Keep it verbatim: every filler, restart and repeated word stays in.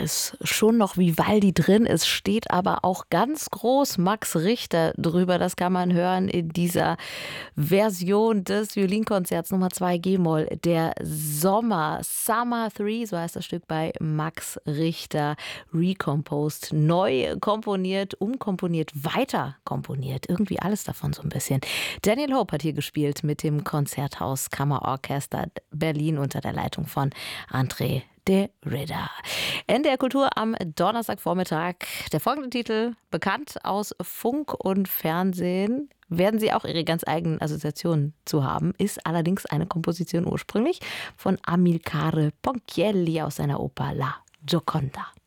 ist schon noch Vivaldi drin. Es steht aber auch ganz groß Max Richter drüber. Das kann man hören in dieser Version des Violinkonzerts Nummer zwei G-Moll. Der Sommer, Summer drei, so heißt das Stück bei Max Richter. Recomposed, neu komponiert, umkomponiert, weiter komponiert. Irgendwie alles davon so ein bisschen. Daniel Hope hat hier gespielt mit dem Konzerthaus Kammerorchester Berlin unter der Leitung von André de Ridder. N D R Kultur am Donnerstagvormittag. Der folgende Titel, bekannt aus Funk und Fernsehen, werden Sie auch Ihre ganz eigenen Assoziationen zu haben, ist allerdings eine Komposition ursprünglich von Amilcare Ponchielli aus seiner Oper La Gioconda.